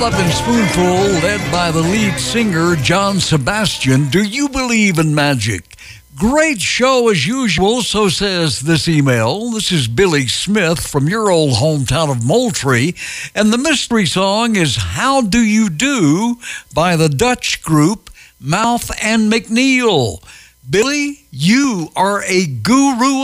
Loving Spoonful, led by the lead singer John Sebastian. Do you believe in magic? Great show as usual, so says this email. This is Billy Smith from your old hometown of Moultrie, and the mystery song is How Do You Do by the Dutch group Mouth and McNeil. Billy, you are a guru